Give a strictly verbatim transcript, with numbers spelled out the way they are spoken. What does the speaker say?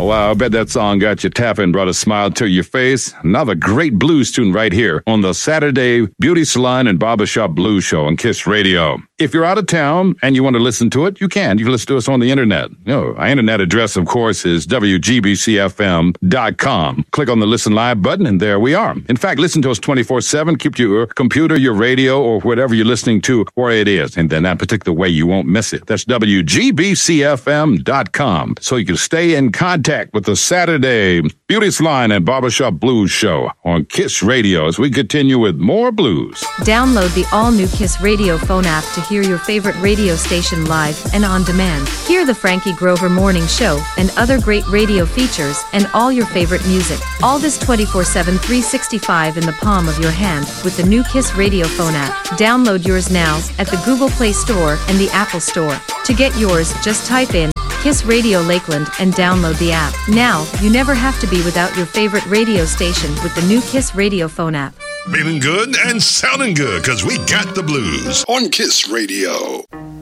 Wow, I bet that song got you tapping, brought a smile to your face. Another great blues tune right here on the Saturday Beauty Salon and Barbershop Blues Show on Kiss Radio. If you're out of town and you want to listen to it, you can. You can listen to us on the internet. You know, our internet address, of course, is W G B C F M dot com. Click on the Listen Live button, and there we are. In fact, listen to us twenty-four seven. Keep your computer, your radio, or whatever you're listening to where it is. And then that particular way, you won't miss it. That's W G B C F M dot com. So you can stay in contact with the Saturday Beauty Salon and Barbershop Blues Show on Kiss Radio as we continue with more blues. Download the all-new Kiss Radio phone app to hear your favorite radio station live and on demand. Hear the Frankie Grover Morning Show and other great radio features and all your favorite music. All this twenty-four seven, three sixty-five in the palm of your hand with the new Kiss Radio phone app. Download yours now at the Google Play Store and the Apple Store. To get yours, just type in Kiss Radio Lakeland and download the app. Now, you never have to be without your favorite radio station with the new Kiss Radio phone app. Feeling good and sounding good because we got the blues on Kiss Radio.